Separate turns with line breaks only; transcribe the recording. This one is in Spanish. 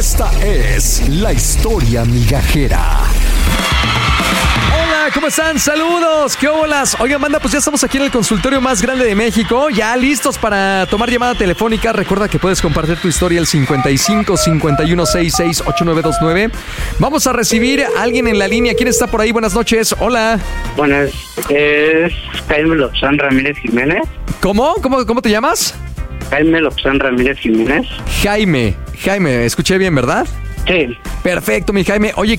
Esta es la historia migajera.
Hola, ¿cómo están? Saludos, ¿qué olas? Oigan, banda, pues ya estamos aquí en el consultorio más grande de México, ya listos para tomar llamada telefónica. Recuerda que puedes compartir tu historia al 55 51 66 8929. Vamos a recibir a alguien en la línea. ¿Quién está por ahí? Buenas noches. Hola.
Buenas, es Jaime Lobzán Ramírez Jiménez.
¿Cómo te llamas?
Jaime Lobzán Ramírez Jiménez.
Jaime, escuché bien, ¿verdad?
Sí.
Perfecto, mi Jaime. Oye,